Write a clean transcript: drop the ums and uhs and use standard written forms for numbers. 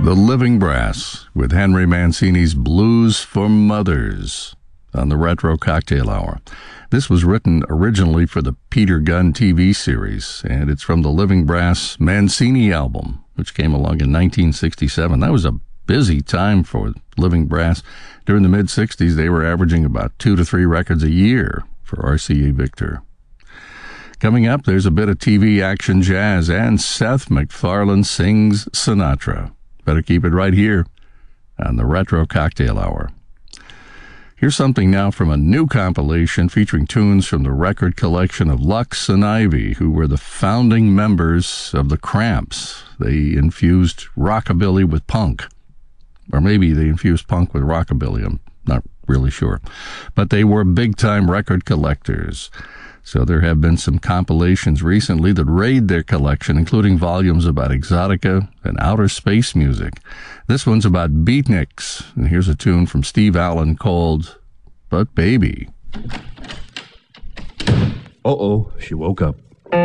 The Living Brass with Henry Mancini's Blues for Mothers on the Retro Cocktail Hour. This was written originally for the Peter Gunn TV series, and it's from the Living Brass Mancini album, which came along in 1967. That was a busy time for Living Brass. During the mid-'60s, they were averaging about 2 to 3 records a year for RCA Victor. Coming up, there's a bit of TV action jazz, and Seth MacFarlane sings Sinatra. Better keep it right here on the Retro Cocktail Hour. Here's something now from a new compilation featuring tunes from the record collection of Lux and Ivy, who were the founding members of the Cramps. They infused rockabilly with punk. Or maybe they infused punk with rockabilly, I'm not really sure. But they were big-time record collectors. So there have been some compilations recently that raid their collection, including volumes about exotica and outer space music. This one's about beatniks, and here's a tune from Steve Allen called But Baby. Uh-oh, she woke up.